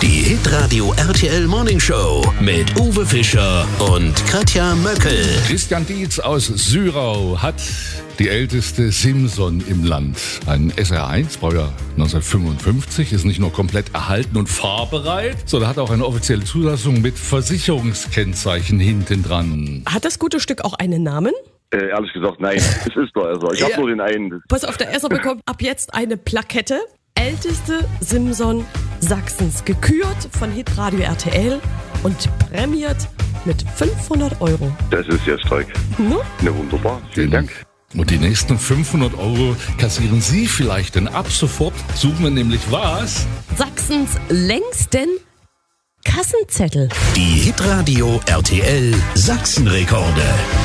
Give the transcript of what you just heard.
Die Hitradio RTL Morning Show mit Uwe Fischer und Katja Möckel. Christian Dietz aus Syrau hat die älteste Simson im Land. Ein SR1, Baujahr 1955, ist nicht nur komplett erhalten und fahrbereit, sondern hat auch eine offizielle Zulassung mit Versicherungskennzeichen hinten dran. Hat das gute Stück auch einen Namen? Ehrlich gesagt, nein. Es ist der Esser. Ich habe nur den einen. Pass auf, der Esser bekommt ab jetzt eine Plakette. Älteste Simson Sachsens, gekürt von Hitradio RTL und prämiert mit 500 €. Das ist ja stark. Ne? Na wunderbar. Vielen Dank. Und die nächsten 500 € kassieren Sie vielleicht, denn ab sofort suchen wir nämlich was? Sachsens längsten Kassenzettel. Die Hitradio RTL Sachsenrekorde.